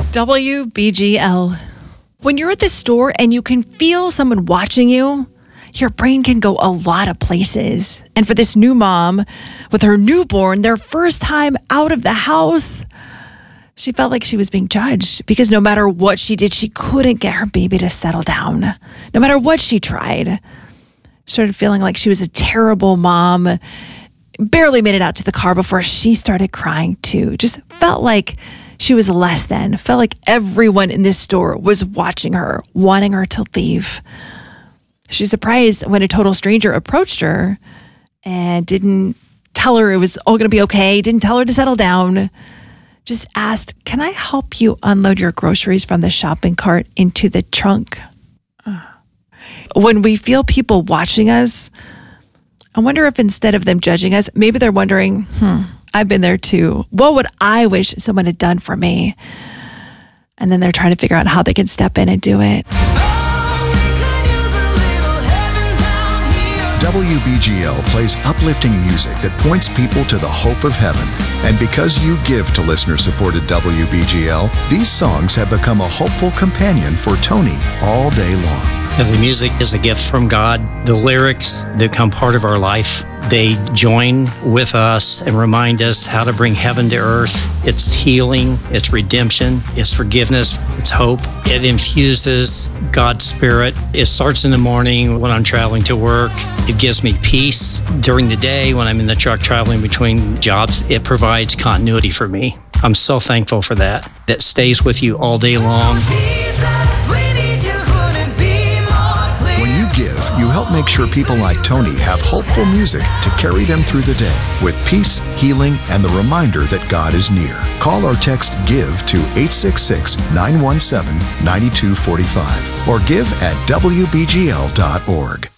WBGL. When you're at the store and you can feel someone watching you, your brain can go a lot of places. And for this new mom with her newborn, their first time out of the house, she felt like she was being judged because no matter what she did, she couldn't get her baby to settle down. No matter what she tried. She started feeling like she was a terrible mom. Barely made it out to the car before she started crying too. Just felt like she was less than. Felt like everyone in this store was watching her, wanting her to leave. She was surprised when a total stranger approached her and didn't tell her it was all going to be okay, didn't tell her to settle down, just asked, "Can I help you unload your groceries from the shopping cart into the trunk?" When we feel people watching us, I wonder if instead of them judging us, maybe they're wondering, I've been there too. What would I wish someone had done for me? And then they're trying to figure out how they can step in and do it. WBGL plays uplifting music that points people to the hope of heaven. And because you give to listener-supported WBGL, these songs have become a hopeful companion for Tony all day long. The music is a gift from God. The lyrics become part of our life. They join with us and remind us how to bring heaven to earth. It's healing, it's redemption, it's forgiveness, it's hope. It infuses God's Spirit. It starts in the morning when I'm traveling to work. It gives me peace during the day when I'm in the truck traveling between jobs. It provides continuity for me. I'm so thankful for that. That stays with you all day long. You help make sure people like Tony have hopeful music to carry them through the day with peace, healing, and the reminder that God is near. Call or text GIVE to 866-917-9245 or give at WBGL.org.